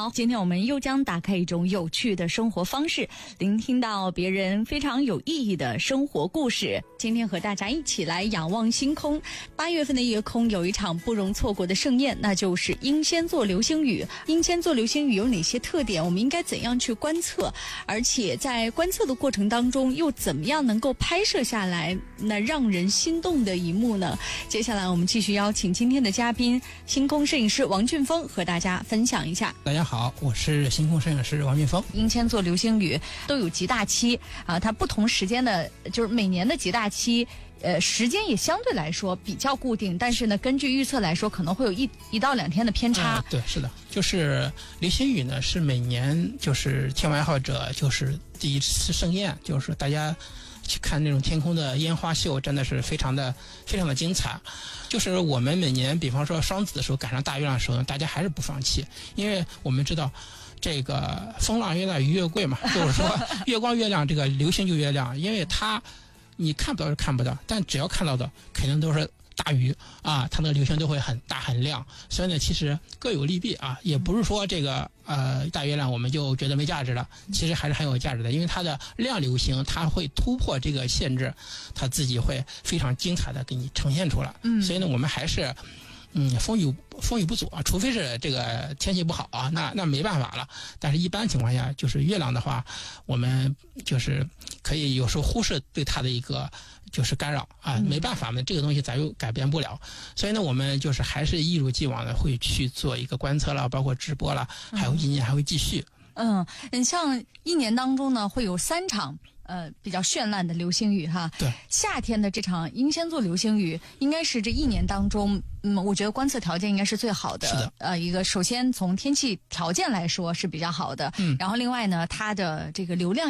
好，今天我们又将打开一种有趣的生活方式，聆听到别人非常有意义的生活故事。今天和大家一起来仰望星空。8月份的夜空有一场不容错过的盛宴，那就是英仙座流星雨。英仙座流星雨有哪些特点？我们应该怎样去观测？而且在观测的过程当中，又怎么样能够拍摄下来那让人心动的一幕呢？接下来我们继续邀请今天的嘉宾，星空摄影师王俊峰和大家分享一下。 大家好，我是星空摄影师王俊峰。 英仙座流星雨都有极大期啊，它不同时间的，就是每年的极大期，时间也相对来说比较固定，但是呢，根据预测来说，可能会有一到2天的偏差。 对，是的，就是流星雨呢，是每年就是天文爱好者就是第一次盛宴，就是大家去看那种天空的烟花秀，真的是非常的精彩。就是我们每年，比方说双子的时候赶上大月亮的时候呢，大家还是不放弃，因为我们知道这个风浪越大鱼越贵嘛，就是说月光越亮，这个流星就越亮，因为它你看不到是看不到，但只要看到的肯定都是大鱼啊，它的流星都会很大很亮。所以呢，其实各有利弊啊，也不是说这个大月亮我们就觉得没价值了，其实还是很有价值的，因为它的亮流星它会突破这个限制，它自己会非常精彩的给你呈现出来。所以呢，我们还是风雨不阻啊，除非是这个天气不好啊，那没办法了。但是一般情况下，就是月亮的话，我们就是可以有时候忽视对它的一个就是干扰啊，没办法嘛，这个东西咱又改变不了。所以呢，我们就是还是一如既往的会去做一个观测了，包括直播了，还有一年还会继续。 像一年当中呢，会有3场比较绚烂的流星雨哈。 对， 夏天的这场英仙座流星雨应该是这一年当中，我觉得观测条件应该是最好的。 是的， 一个首先从天气条件来说是比较好的，然后另外呢，它的这个流量